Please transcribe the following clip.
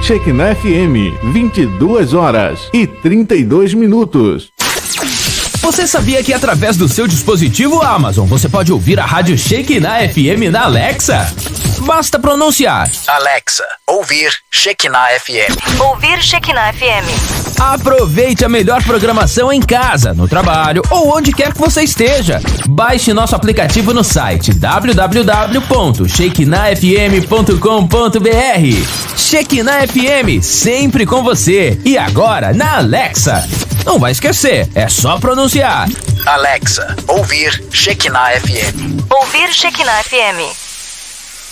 Shekinah FM, 22h32. Você sabia que através do seu dispositivo Amazon você pode ouvir a rádio Shekinah FM na Alexa? Basta pronunciar: Alexa, ouvir Shekinah FM. Ouvir Shekinah FM. Aproveite a melhor programação em casa, no trabalho ou onde quer que você esteja. Baixe nosso aplicativo no site www.shekinahfm.com.br. Shekinah FM, sempre com você. E agora na Alexa. Não vai esquecer, é só pronunciar: Alexa, ouvir Shekinah FM. Ouvir Shekinah FM.